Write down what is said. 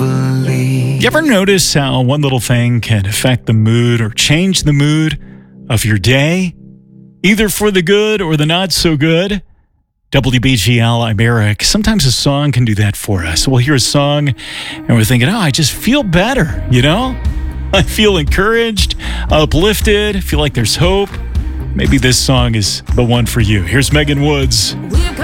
peacefully. You ever notice how one little thing can affect the mood or change the mood of your day, either for the good or the not so good? WBGL, I'm Eric. Sometimes a song can do that for us. We'll hear a song and we're thinking, oh, I just feel better, you know? I feel encouraged, uplifted, feel like there's hope. Maybe this song is the one for you. Here's Megan Woods.